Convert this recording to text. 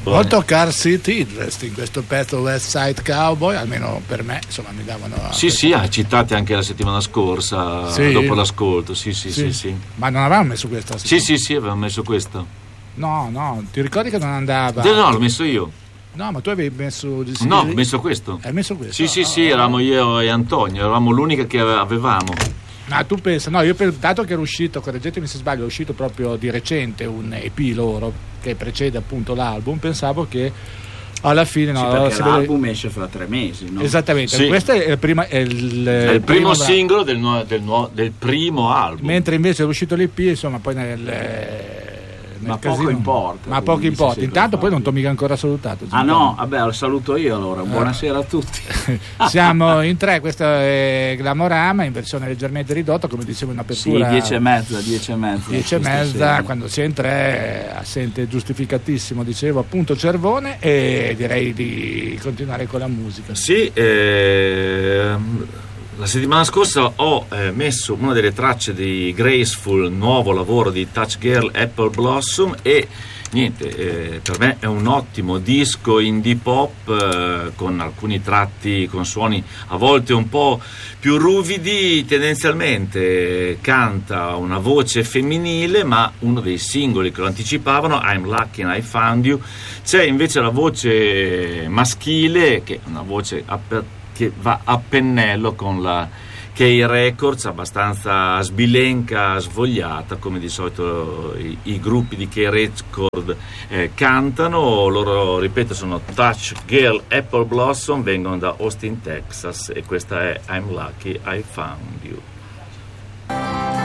molto Car City Interest in questo pezzo West Side Cowboy, almeno per me, insomma, mi davano. Sì, ha citati anche la settimana scorsa, sì, dopo l'ascolto. Sì. Ma non avevamo messo questa? Sì, avevamo messo questo. No, ti ricordi che non andava? No, l'ho messo io. No, ma tu avevi messo. No, ho messo questo. Hai messo questo? Sì, eravamo io e Antonio, eravamo l'unica che avevamo. Ma tu pensa, no, io dato che era uscito, correggetemi se sbaglio, è uscito proprio di recente un EP loro che precede appunto l'album, pensavo che alla fine sì, perché l'album esce fra 3 mesi, no? Esattamente, sì. Questo è il primo singolo del primo album, mentre invece è uscito l'EP, insomma, poi ma poco importa. Intanto poi non t'ho mica ancora salutato. No, vabbè, lo saluto io allora. Buonasera a tutti. Siamo in 3, questo è Glamorama in versione leggermente ridotta, come dicevo in apertura. Sì, 10:30. 10:30, quando si è in 3, assente giustificatissimo, dicevo appunto Cervone, e direi di continuare con la musica. Sì, la settimana scorsa ho messo una delle tracce di Graceful, nuovo lavoro di Touch Girl Apple Blossom, e niente, per me è un ottimo disco indie pop con alcuni tratti, con suoni a volte un po' più ruvidi. Tendenzialmente canta una voce femminile, ma uno dei singoli che lo anticipavano, I'm Lucky and I Found You, c'è invece la voce maschile, che è una voce che va a pennello con la K Records, abbastanza sbilenca, svogliata, come di solito i gruppi di K Records cantano. Loro, ripeto, sono Touch Girl Apple Blossom, vengono da Austin, Texas, e questa è I'm Lucky I Found You.